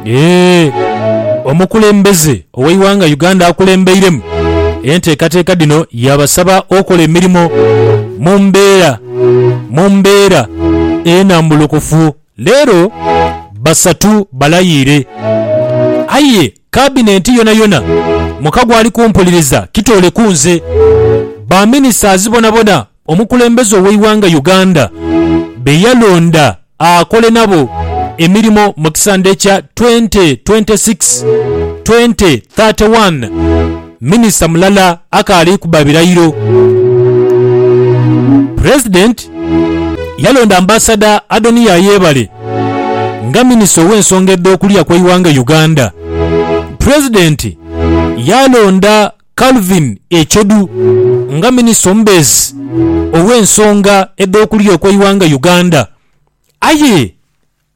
omukulembeze ow'eiwanga Uganda akulembeiremu enteekateeka dino yabasaba okola emirimu mu mbeera enambulukufu. Leero basatu balayire. Aye kabineti yona mukago ali kumpuliriza kitole kunze baminisita azibonabona omukulembeze ow'eiwanga Uganda beyalonda akole nabo emirimu mu kisande kya 2026-2031 minisita mulala akali kubabirayiro. President yalonda ambasada Adoniya Yebale nga minisita ow'ensonga ed'okulya kw'eiwanga Uganda. President yalonda Calvin Echodu nga minisita omubeezi ow'ensonga ed'okulya kw'eiwanga Uganda. Aye